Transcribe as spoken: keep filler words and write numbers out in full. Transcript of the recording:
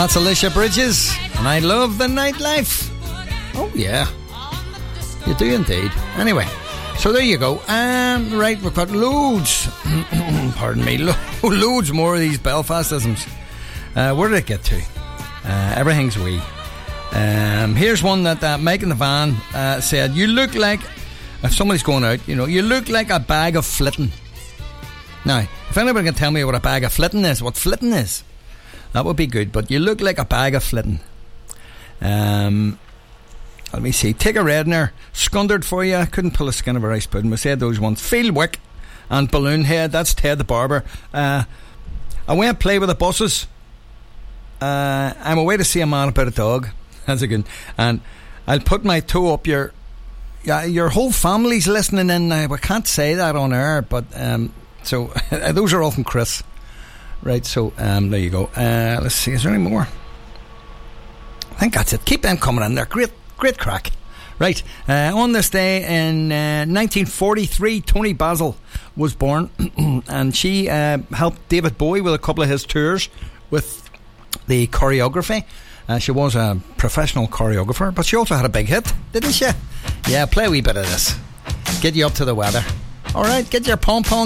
That's Alicia Bridges, and I love the nightlife. Oh yeah, you do indeed. Anyway, so there you go. Um, right, we've got loads. Pardon me, lo- loads more of these Belfastisms. Uh, where did it get to? Uh, everything's wee. Um, here's one that uh, Mike in the van uh, said. You look like, if somebody's going out, you know, you look like a bag of flitting. Now, if anybody can tell me what a bag of flitting is, what flitting is, that would be good. But you look like a bag of flitting. Um, let me see. Take a reddener. Scundered for you. Couldn't pull a skin of a rice pudding. We said those ones. Field wick and balloon head. That's Ted the barber. Uh, I went play with the buses. Uh, I'm away to see a man about a dog. That's a good. And I'll put my toe up your. Yeah, your whole family's listening in now. We can't say that on air, but um, so those are all from Chris. Right, so um, there you go. Uh, let's see, is there any more? I think that's it. Keep them coming in there. Great, great crack. Right, uh, on this day in uh, nineteen forty-three, Tony Basil was born, and she uh, helped David Bowie with a couple of his tours with the choreography. Uh, she was a professional choreographer, but she also had a big hit, didn't she? Yeah, play a wee bit of this. Get you up to the weather. Alright, get your pom-pom